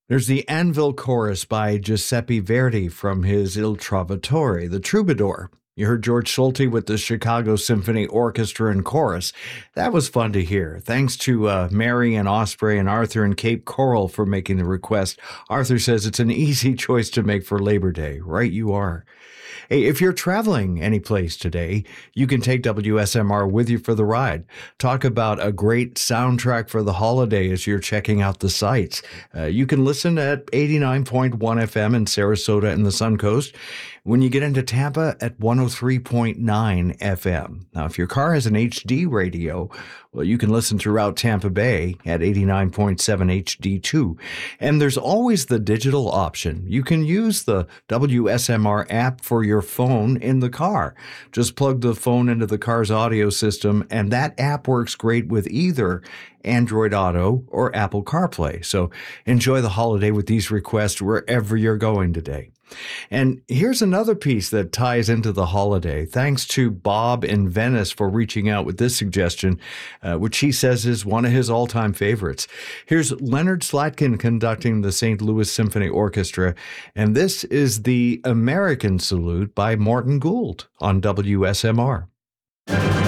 There's the Anvil Chorus by Giuseppe Verdi from his Il Trovatore, The Troubadour. You heard George Solti with the Chicago Symphony Orchestra and Chorus. That was fun to hear. Thanks to Mary and Osprey and Arthur and Cape Coral for making the request. Arthur says it's an easy choice to make for Labor Day. Right, you are. Hey, if you're traveling any place today, you can take WSMR with you for the ride. Talk about a great soundtrack for the holiday as you're checking out the sights. You can listen at 89.1 FM in Sarasota and the Suncoast. When you get into Tampa at 103.9 FM. Now, if your car has an HD radio, well, you can listen throughout Tampa Bay at 89.7 HD2. And there's always the digital option. You can use the WSMR app for your phone in the car. Just plug the phone into the car's audio system, and that app works great with either Android Auto or Apple CarPlay. So enjoy the holiday with these requests wherever you're going today. And here's another piece that ties into the holiday. Thanks to Bob in Venice for reaching out with this suggestion, which he says is one of his all-time favorites. Here's Leonard Slatkin conducting the St. Louis Symphony Orchestra, and this is the American Salute by Morton Gould on WSMR.